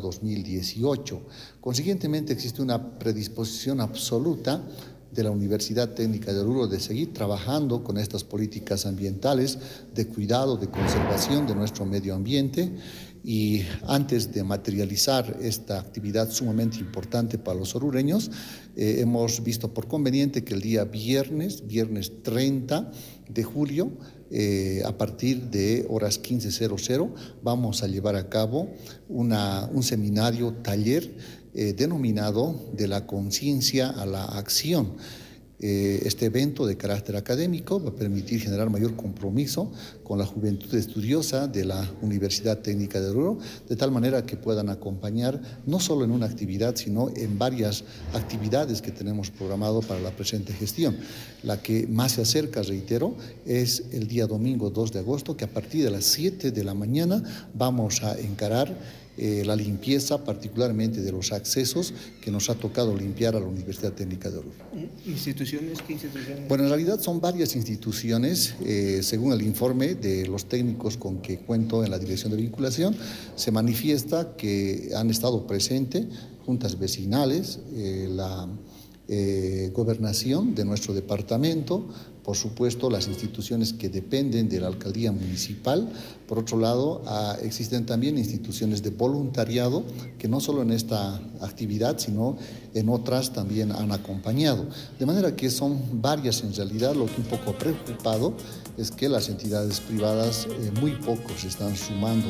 2018. Consiguientemente, existe una predisposición absoluta de la Universidad Técnica de Oruro de seguir trabajando con estas políticas ambientales de cuidado, de conservación de nuestro medio ambiente. Y antes de materializar esta actividad sumamente importante para los orureños, hemos visto por conveniente que el día viernes 30 de julio, a partir de horas 15:00, vamos a llevar a cabo un seminario taller denominado De la conciencia a la acción. Este evento de carácter académico va a permitir generar mayor compromiso con la juventud estudiosa de la Universidad Técnica de Oruro, de tal manera que puedan acompañar no solo en una actividad, sino en varias actividades que tenemos programado para la presente gestión. La que más se acerca, reitero, es el día domingo 2 de agosto, que a partir de las 7 de la mañana vamos a encarar la limpieza, particularmente de los accesos que nos ha tocado limpiar a la Universidad Técnica de Oruro. ¿Instituciones? ¿Qué instituciones? Bueno, en realidad son varias instituciones. Según el informe de los técnicos con que cuento en la Dirección de Vinculación, se manifiesta que han estado presentes juntas vecinales, la gobernación de nuestro departamento, por supuesto las instituciones que dependen de la alcaldía municipal. Por otro lado, existen también instituciones de voluntariado que no solo en esta actividad, sino en otras también han acompañado. De manera que son varias en realidad. Lo que un poco preocupado es que las entidades privadas muy pocos se están sumando.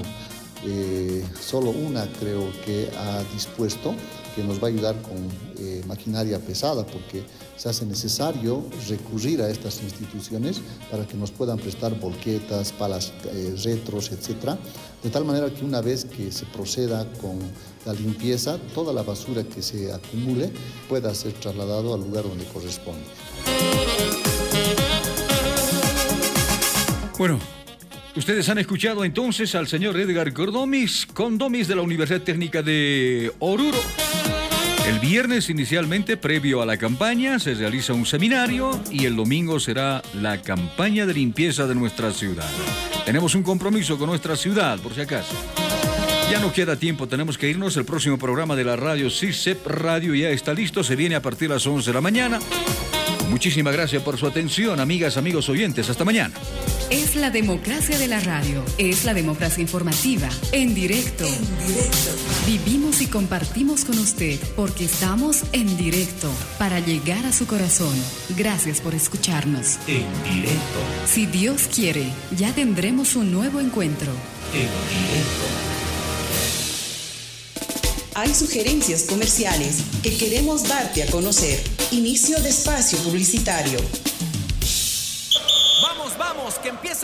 Solo una creo que ha dispuesto, que nos va a ayudar con maquinaria pesada, porque se hace necesario recurrir a estas instituciones para que nos puedan prestar volquetas, palas retros, etc. De tal manera que una vez que se proceda con la limpieza, toda la basura que se acumule pueda ser trasladado al lugar donde corresponde. Bueno, ustedes han escuchado entonces al señor Edgar Condomis de la Universidad Técnica de Oruro. El viernes, inicialmente, previo a la campaña, se realiza un seminario y el domingo será la campaña de limpieza de nuestra ciudad. Tenemos un compromiso con nuestra ciudad, por si acaso. Ya no queda tiempo, tenemos que irnos. El próximo programa de la radio CICEP Radio ya está listo, se viene a partir de las 11 de la mañana. Muchísimas gracias por su atención, amigas, amigos oyentes. Hasta mañana. Es la democracia de la radio, es la democracia informativa, en directo. Vivimos y compartimos con usted porque estamos en directo para llegar a su corazón. Gracias por escucharnos. En directo. Si Dios quiere, ya tendremos un nuevo encuentro. En directo. Hay sugerencias comerciales que queremos darte a conocer. Inicio de espacio publicitario. Vamos, que empieza